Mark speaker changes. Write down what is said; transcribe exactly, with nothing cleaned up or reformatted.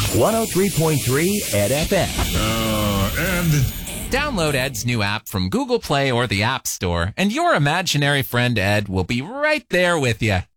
Speaker 1: one oh three point three Ed F M.
Speaker 2: Uh, and
Speaker 3: Download Ed's new app from Google Play or the App Store, and your imaginary friend Ed will be right there with you.